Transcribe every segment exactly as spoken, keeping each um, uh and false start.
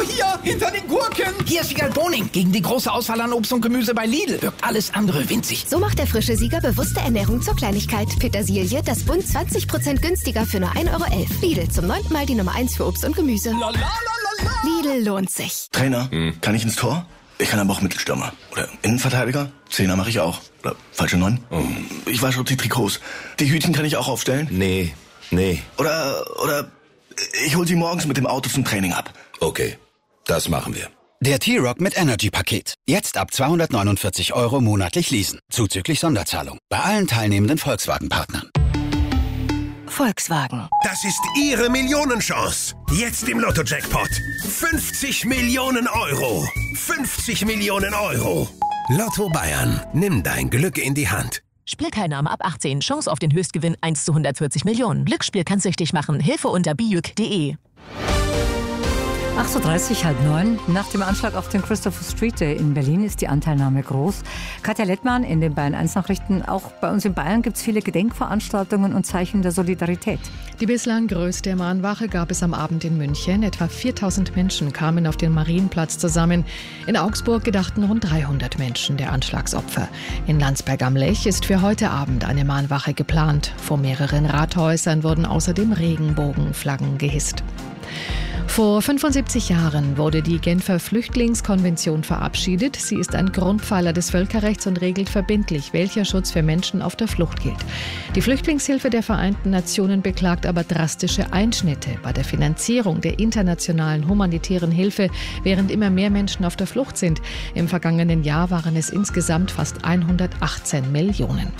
hier, hinter den Gurken. Hier ist Wiegald Boning. Gegen die große Auswahl an Obst und Gemüse bei Lidl wirkt alles andere winzig. So macht der frische Sieger bewusste Ernährung zur Kleinigkeit. Petersilie, das Bund zwanzig Prozent günstiger für nur ein Euro elf. Lidl, zum neunten Mal die Nummer eins für Obst und Gemüse. La, la, la, la, la. Lidl lohnt sich. Trainer, hm. kann ich ins Tor? Ich kann aber auch Mittelstürmer. Oder Innenverteidiger. Zehner mache ich auch. Oder falsche Neun. Oh. Ich wasche die Trikots. Die Hütchen kann ich auch aufstellen? Nee, nee. Oder, oder ich hol sie morgens mit dem Auto zum Training ab. Okay, das machen wir. Der T-Rock mit Energy-Paket. Jetzt ab zweihundertneunundvierzig Euro monatlich leasen. Zuzüglich Sonderzahlung. Bei allen teilnehmenden Volkswagen-Partnern. Volkswagen. Das ist Ihre Millionenchance. Jetzt im Lotto-Jackpot. fünfzig Millionen Euro. fünfzig Millionen Euro. Lotto Bayern. Nimm dein Glück in die Hand. Spielteilnahme ab achtzehn. Chance auf den Höchstgewinn eins zu hundertvierzig Millionen. Glücksspiel kann süchtig machen. Hilfe unter bijuk punkt de. acht Uhr dreißig, halb neun. Nach dem Anschlag auf den Christopher Street Day in Berlin ist die Anteilnahme groß. Katja Lettmann in den Bayern eins Nachrichten. Auch bei uns in Bayern gibt es viele Gedenkveranstaltungen und Zeichen der Solidarität. Die bislang größte Mahnwache gab es am Abend in München. Etwa viertausend Menschen kamen auf den Marienplatz zusammen. In Augsburg gedachten rund dreihundert Menschen der Anschlagsopfer. In Landsberg am Lech ist für heute Abend eine Mahnwache geplant. Vor mehreren Rathäusern wurden außerdem Regenbogenflaggen gehisst. Vor fünfundsiebzig Jahren wurde die Genfer Flüchtlingskonvention verabschiedet. Sie ist ein Grundpfeiler des Völkerrechts und regelt verbindlich, welcher Schutz für Menschen auf der Flucht gilt. Die Flüchtlingshilfe der Vereinten Nationen beklagt aber drastische Einschnitte bei der Finanzierung der internationalen humanitären Hilfe, während immer mehr Menschen auf der Flucht sind. Im vergangenen Jahr waren es insgesamt fast hundertachtzehn Millionen.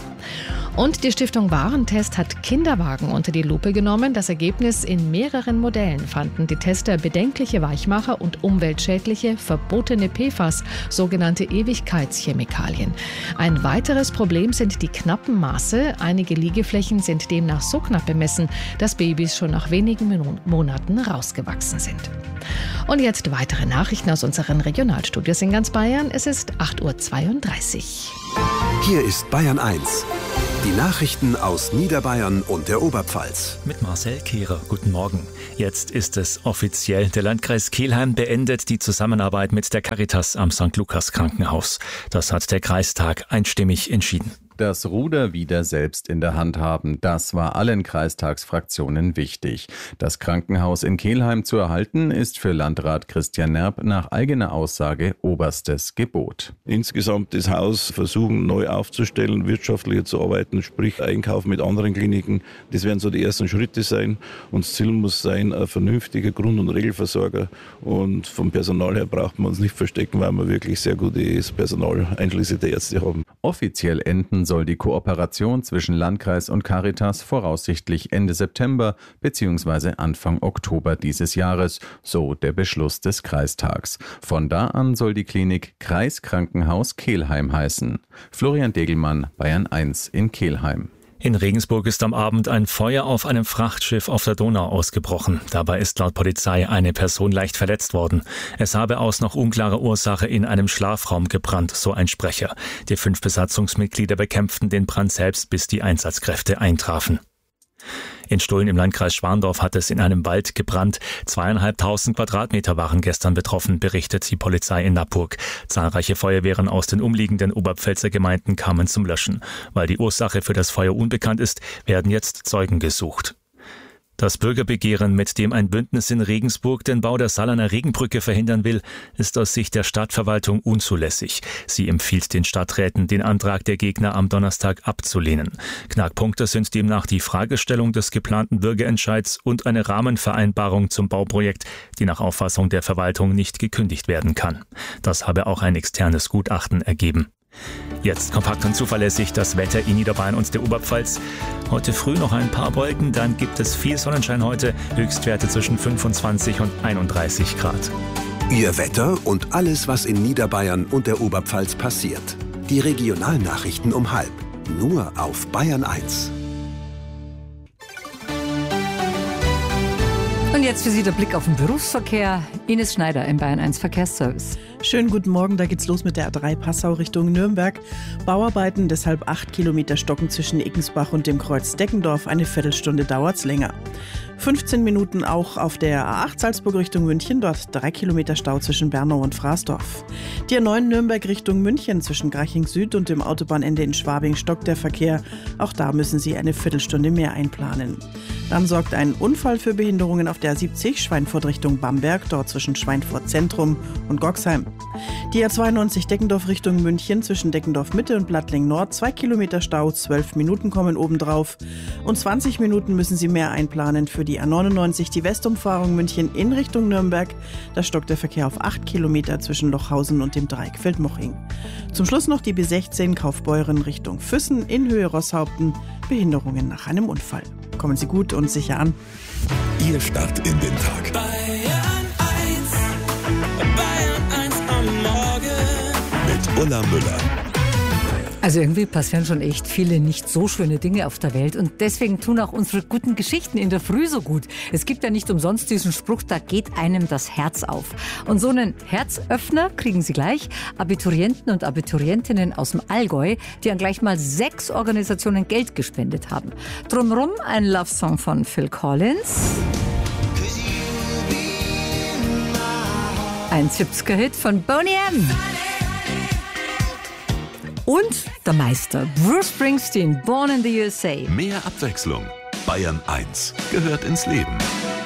Und die Stiftung Warentest hat Kinderwagen unter die Lupe genommen. Das Ergebnis: in mehreren Modellen fanden die Tester bedenkliche Weichmacher und umweltschädliche, verbotene P F A S, sogenannte Ewigkeitschemikalien. Ein weiteres Problem sind die knappen Maße. Einige Liegeflächen sind demnach so knapp bemessen, dass Babys schon nach wenigen Monaten rausgewachsen sind. Und jetzt weitere Nachrichten aus unseren Regionalstudios in ganz Bayern. Es ist acht Uhr zweiunddreißig. Hier ist Bayern eins. Die Nachrichten aus Niederbayern und der Oberpfalz. Mit Marcel Kehrer. Guten Morgen. Jetzt ist es offiziell. Der Landkreis Kelheim beendet die Zusammenarbeit mit der Caritas am Sankt Lukas Krankenhaus. Das hat der Kreistag einstimmig entschieden. Das Ruder wieder selbst in der Hand haben, das war allen Kreistagsfraktionen wichtig. Das Krankenhaus in Kelheim zu erhalten, ist für Landrat Christian Nerb nach eigener Aussage oberstes Gebot. Insgesamt das Haus versuchen neu aufzustellen, wirtschaftlicher zu arbeiten, sprich Einkauf mit anderen Kliniken. Das werden so die ersten Schritte sein. Und das Ziel muss sein, ein vernünftiger Grund- und Regelversorger. Und vom Personal her braucht man uns nicht verstecken, weil wir wirklich sehr gutes Personal, einschließlich der Ärzte, haben. Offiziell enden soll die Kooperation zwischen Landkreis und Caritas voraussichtlich Ende September bzw. Anfang Oktober dieses Jahres, so der Beschluss des Kreistags. Von da an soll die Klinik Kreiskrankenhaus Kelheim heißen. Florian Degelmann, Bayern eins in Kelheim. In Regensburg ist am Abend ein Feuer auf einem Frachtschiff auf der Donau ausgebrochen. Dabei ist laut Polizei eine Person leicht verletzt worden. Es habe aus noch unklarer Ursache in einem Schlafraum gebrannt, so ein Sprecher. Die fünf Besatzungsmitglieder bekämpften den Brand selbst, bis die Einsatzkräfte eintrafen. In Stullen im Landkreis Schwandorf hat es in einem Wald gebrannt. Zweieinhalbtausend Quadratmeter waren gestern betroffen, berichtet die Polizei in Nappburg. Zahlreiche Feuerwehren aus den umliegenden Oberpfälzer Gemeinden kamen zum Löschen. Weil die Ursache für das Feuer unbekannt ist, werden jetzt Zeugen gesucht. Das Bürgerbegehren, mit dem ein Bündnis in Regensburg den Bau der Saarlaner Regenbrücke verhindern will, ist aus Sicht der Stadtverwaltung unzulässig. Sie empfiehlt den Stadträten, den Antrag der Gegner am Donnerstag abzulehnen. Knackpunkte sind demnach die Fragestellung des geplanten Bürgerentscheids und eine Rahmenvereinbarung zum Bauprojekt, die nach Auffassung der Verwaltung nicht gekündigt werden kann. Das habe auch ein externes Gutachten ergeben. Jetzt kompakt und zuverlässig das Wetter in Niederbayern und der Oberpfalz. Heute früh noch ein paar Wolken, dann gibt es viel Sonnenschein heute. Höchstwerte zwischen fünfundzwanzig und einunddreißig Grad. Ihr Wetter und alles, was in Niederbayern und der Oberpfalz passiert. Die Regionalnachrichten um halb. Nur auf Bayern eins. Und jetzt für Sie der Blick auf den Berufsverkehr. Ines Schneider im Bayern eins Verkehrsservice. Schönen guten Morgen, da geht's los mit der A drei Passau Richtung Nürnberg. Bauarbeiten, deshalb acht Kilometer Stocken zwischen Ickensbach und dem Kreuz Deckendorf. Eine Viertelstunde dauert's länger. fünfzehn Minuten auch auf der A acht Salzburg Richtung München, dort drei Kilometer Stau zwischen Bernau und Fraßdorf. Die A neun Nürnberg Richtung München, zwischen Garching Süd und dem Autobahnende in Schwabing stockt der Verkehr. Auch da müssen Sie eine Viertelstunde mehr einplanen. Dann sorgt ein Unfall für Behinderungen auf der A siebzig Schweinfurt Richtung Bamberg, dort zwischen Schweinfurt Zentrum und Goxheim. Die A zweiundneunzig Deckendorf Richtung München, zwischen Deckendorf Mitte und Blattling Nord, zwei Kilometer Stau, zwölf Minuten kommen obendrauf. Und zwanzig Minuten müssen Sie mehr einplanen für die A neunundneunzig, die Westumfahrung München in Richtung Nürnberg. Da stockt der Verkehr auf acht Kilometer zwischen Lochhausen und dem Dreieck Feldmoching. Zum Schluss noch die B sechzehn Kaufbeuren Richtung Füssen in Höhe Rosshaupten. Behinderungen nach einem Unfall. Kommen Sie gut und sicher an. Ihr Start in den Tag. Bayern eins, Bayern eins am Morgen. Mit Ulla Müller. Also irgendwie passieren schon echt viele nicht so schöne Dinge auf der Welt und deswegen tun auch unsere guten Geschichten in der Früh so gut. Es gibt ja nicht umsonst diesen Spruch, da geht einem das Herz auf. Und so einen Herzöffner kriegen Sie gleich. Abiturienten und Abiturientinnen aus dem Allgäu, die an gleich mal sechs Organisationen Geld gespendet haben. Drumrum ein Love-Song von Phil Collins. Ein Zipsker-Hit von Boney M. Und der Meister, Bruce Springsteen, Born in the U S A. Mehr Abwechslung. Bayern eins gehört ins Leben.